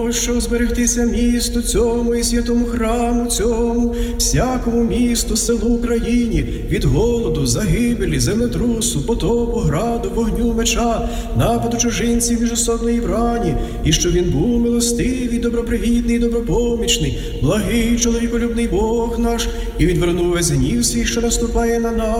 що зберегтися місту цьому і святому храму цьому, всякому місту, селу, Україні, від голоду, загибелі, землетрусу, потопу, граду, вогню, меча, нападу чужинців міжособної брані, і що він був милостивий, добропривітний, добропомічний, благий, чоловіколюбний Бог наш, і відвернув весь гнів свій, що наступає на нас,